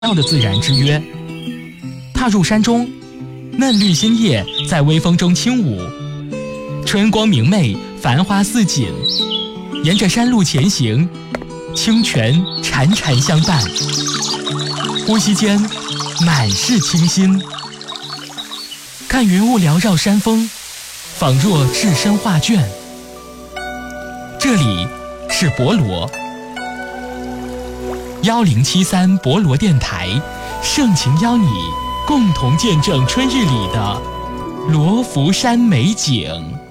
妙的自然之约。踏入山中，嫩绿新叶在微风中轻舞，春光明媚，繁花似锦。沿着山路前行，清泉潺潺相伴，呼吸间满是清新。看云雾缭绕山峰，仿若置身画卷。这里是博罗1073博罗电台，盛情邀你共同见证春日里的罗浮山美景。